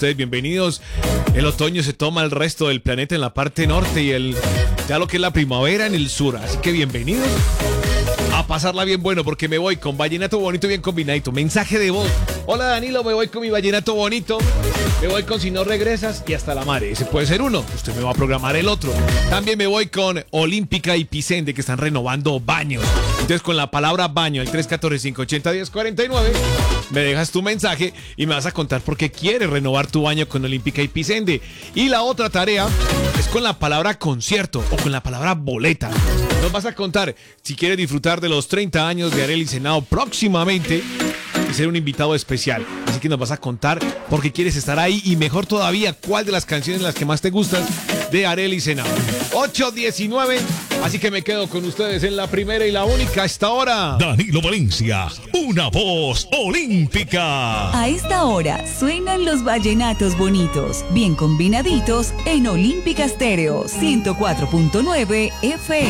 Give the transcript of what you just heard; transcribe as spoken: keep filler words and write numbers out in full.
ustedes bienvenidos. El otoño se toma el resto del planeta en la parte norte y el ya lo que es la primavera en el sur. Así que bienvenidos a pasarla bien bueno, porque me voy con vallenato bonito bien combinadito. Mensaje de voz. Hola Danilo, me voy con mi vallenato bonito. Me voy con Si no regresas y Hasta la Mare. Ese puede ser uno. Usted me va a programar el otro. También me voy con Olímpica y Pisende, que están renovando baños. Entonces con la palabra baño, el tres uno cuatro, cinco ocho cero, uno cero cuatro nueve, me dejas tu mensaje y me vas a contar por qué quieres renovar tu baño con Olímpica y Pisende. Y la otra tarea es con la palabra concierto o con la palabra boleta. Nos vas a contar si quieres disfrutar de los treinta años de Arely Senao próximamente y ser un invitado especial. Así que nos vas a contar por qué quieres estar ahí y mejor todavía, cuál de las canciones las que más te gustan de Arely Senao. ocho diecinueve, así que me quedo con ustedes en la primera y la única a esta hora. Danilo Valencia, una voz olímpica. A esta hora suenan los vallenatos bonitos, bien combinaditos en Olímpica Estéreo ciento cuatro punto nueve F M.